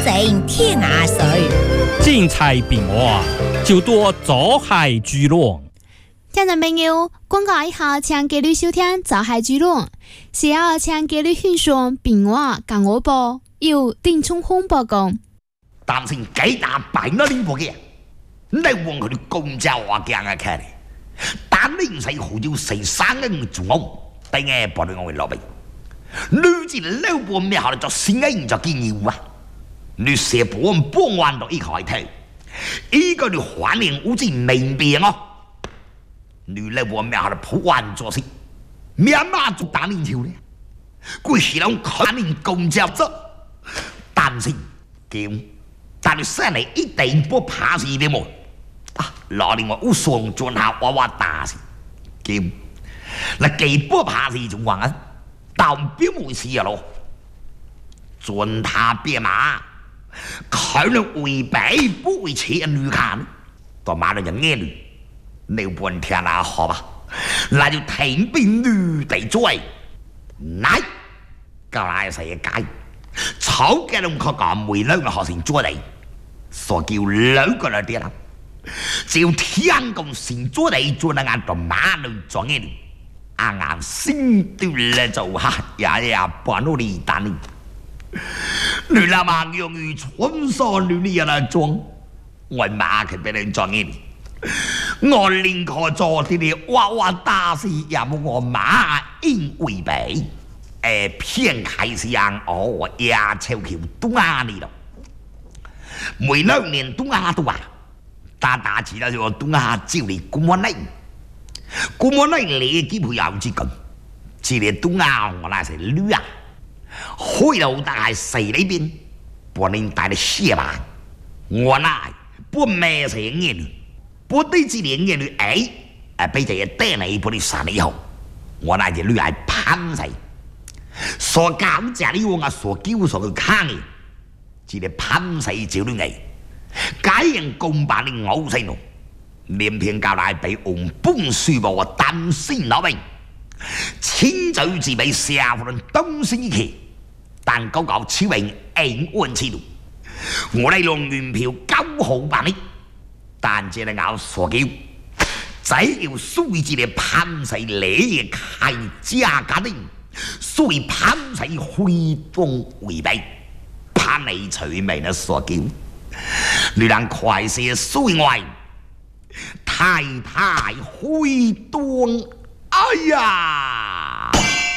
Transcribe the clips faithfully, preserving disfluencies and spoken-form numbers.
成天涯水。 精彩变化，就多走海聚拢。 听众朋友，广告以后请继续收听《走海聚拢》，是要请继续欣赏变化讲我播，由丁冲锋播讲。 但是几大摆那里不嘅，你望佢哋公家話講嘅睇，但你唔使好少四三個中央，等下幫你我落嚟。女子老婆咩下嚟做新嘅人就見要啊！你寫本幫完到一開頭，依個你環境好似明變哦。你老婆咩下嚟破完做事，咩媽做打你條咧？佢係諗看你公家做，但是叫。但係生嚟一定不怕事的麼？啊，攞嚟我好上進下娃娃打事，叫嗱既不怕事仲話啊，但表冇事啊咯，進他別馬，佢哋會俾不會切女看，到馬上就nghe女，你半天啦好吧，那就停邊女地追，嚟，夠拉世界。草嘅龍確講每兩個學生做嚟，所叫兩個嚟啲啦。只要天公先做嚟，做得眼到馬路撞嘅，啱啱先到嚟做下，呀呀，半路嚟打你。你那麼用於穿梭女呢人嚟撞，我馬佢俾你撞嘅。我連個做啲啲娃娃打死，也冇我馬應為備。誒偏開始讓我亞超橋東亞嚟咯，每兩年東亞都話，但大致啦就東亞招嚟咁樣嚟，咁樣嚟你基本有之咁，至嚟東亞我那係女啊，開到大係四呢邊，半年大的四萬，我那不咩成嘢，不對至年嘢女誒，誒俾隻嘢掟你，不你殺你後，我那隻女係攀死。所搞家里我所叫所去看嘅，只係攀死照你嘅，假人公辦你嘔死咯，連片教來俾紅本書報我擔心攞命，千嘴自俾下戶人東升期，但嗰個超榮ain't安次度，我哋用原票九號辦理，但只係咬所叫，只要數字嘅攀死你嘅開家家庭。所以攀死揮風為備，攀你取名的所叫，你讓快些水外，太太揮動，哎呀！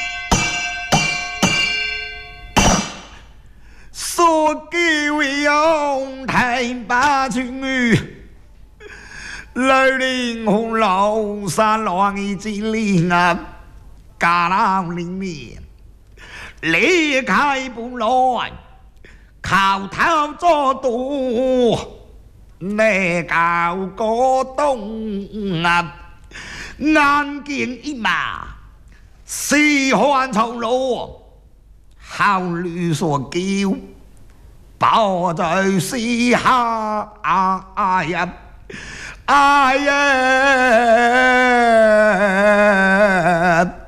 所叫用太把情雨，來臨紅樓山浪一枝林啊！家老零年離開不來，靠頭做多，你教個東啊，眼見一馬，四環草路，考慮所叫，抱在四下哎呀，哎呀！